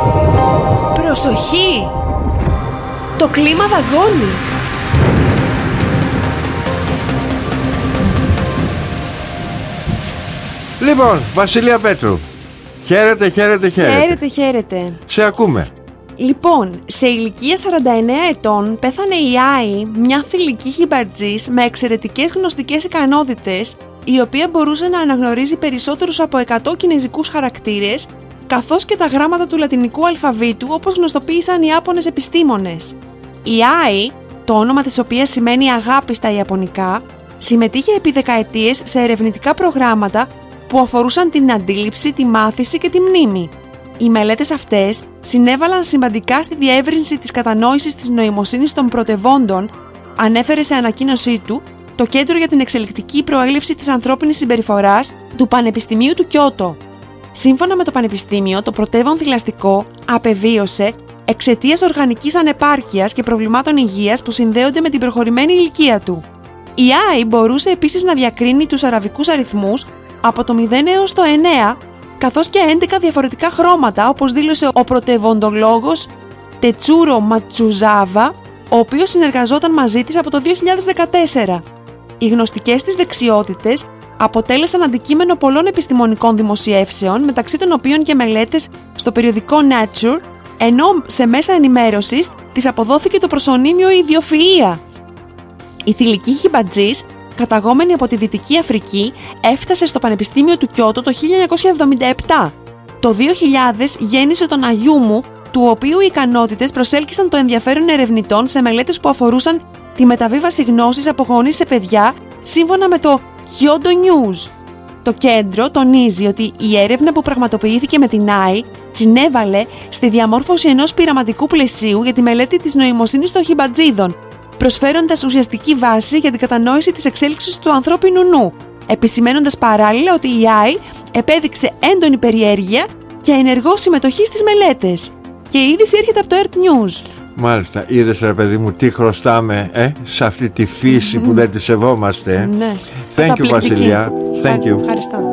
Προσοχή! Το κλίμα δαγκώνει. Λοιπόν, Βασιλεία Πέτρου, χαίρετε. Χαίρετε. Σε ακούμε. Λοιπόν, σε ηλικία 49 ετών πέθανε η Άι, μια θηλυκή χιμπατζής με εξαιρετικές γνωστικές ικανότητες, η οποία μπορούσε να αναγνωρίζει περισσότερους από 100 κινεζικούς χαρακτήρες, καθώς και τα γράμματα του λατινικού αλφαβήτου, όπως γνωστοποίησαν οι Ιάπωνες επιστήμονες. Η Άι, το όνομα της οποίας σημαίνει αγάπη στα ιαπωνικά, συμμετείχε επί δεκαετίες σε ερευνητικά προγράμματα που αφορούσαν την αντίληψη, τη μάθηση και τη μνήμη. Οι μελέτες αυτές συνέβαλαν σημαντικά στη διεύρυνση της κατανόησης της νοημοσύνης των πρωτευόντων, ανέφερε σε ανακοίνωσή του το Κέντρο για την Εξελικτική Προέλευση της Ανθρώπινης Συμπεριφοράς του Πανεπιστημίου του Κιώτο. Σύμφωνα με το Πανεπιστήμιο, το πρωτεύον θηλαστικό απεβίωσε εξαιτίας οργανικής ανεπάρκειας και προβλημάτων υγείας που συνδέονται με την προχωρημένη ηλικία του. Η Άι μπορούσε επίσης να διακρίνει τους αραβικούς αριθμούς από το 0 έως το 9, καθώς και 11 διαφορετικά χρώματα, όπως δήλωσε ο πρωτευοντολόγος Τετσούρο Ματσουζάβα, ο οποίος συνεργαζόταν μαζί της από το 2014. Οι γνωστικές της δεξιότητες αποτέλεσαν αντικείμενο πολλών επιστημονικών δημοσιεύσεων, μεταξύ των οποίων και μελέτες στο περιοδικό Nature, ενώ σε μέσα ενημέρωσης της αποδόθηκε το προσωνύμιο ιδιοφυΐα. Η θηλυκή χιμπατζής, καταγόμενη από τη Δυτική Αφρική, έφτασε στο Πανεπιστήμιο του Κιώτο το 1977. Το 2000 γέννησε τον Αγιούμου, του οποίου οι ικανότητες προσέλκυσαν το ενδιαφέρον ερευνητών σε μελέτες που αφορούσαν τη μεταβίβαση γνώσης από γονείς σε παιδιά, σύμφωνα με το Kyodo News. Το κέντρο τονίζει ότι η έρευνα που πραγματοποιήθηκε με την Άι συνέβαλε στη διαμόρφωση ενός πειραματικού πλαισίου για τη μελέτη της νοημοσύνης των χιμπατζίδων, προσφέροντας ουσιαστική βάση για την κατανόηση της εξέλιξης του ανθρώπινου νου, επισημαίνοντας παράλληλα ότι η Άι επέδειξε έντονη περιέργεια και ενεργό συμμετοχή στις μελέτες. Και η είδηση έρχεται από το Earth News. Μάλιστα, είδες ρε παιδί μου τι χρωστάμε σε αυτή τη φύση που δεν τη σεβόμαστε. Ναι. Thank you Βασιλεία. Thank you. Ευχαριστώ.